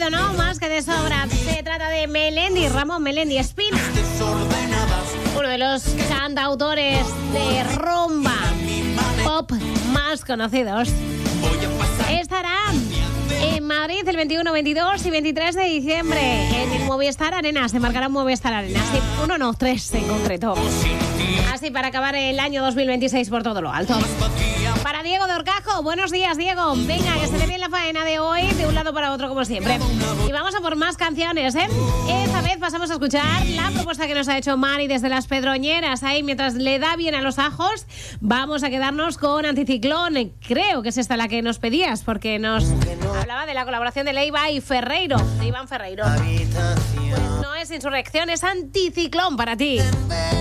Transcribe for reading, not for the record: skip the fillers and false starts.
conocido, ¿no? Más que de sobra. Se trata de Melendi, Ramón Melendi Espina. Uno de los cantautores de rumba pop más conocidos. Estará en Madrid el 21, 22 y 23 de diciembre en el Movistar Arena. Se marcará un Movistar Arena. Sí, uno no, tres en concreto. Así para acabar el año 2026 por todo lo alto. Para Diego de Orcajo, buenos días, Diego. Venga, que se dé bien la faena de hoy, de un lado para otro como siempre. Y vamos a por más canciones, ¿eh? Esta vez pasamos a escuchar la propuesta que nos ha hecho Mari desde Las Pedroñeras. Ahí, mientras le da bien a los ajos, vamos a quedarnos con Anticiclón. Creo que es esta la que nos pedías, porque nos hablaba de la colaboración de Leiva y Ferreiro, de Iván Ferreiro. Pues no es Insurrección, es Anticiclón para ti.